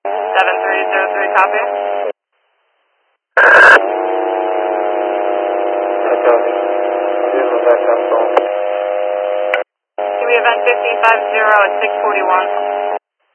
7303, copy. Give me event 1550 at 641.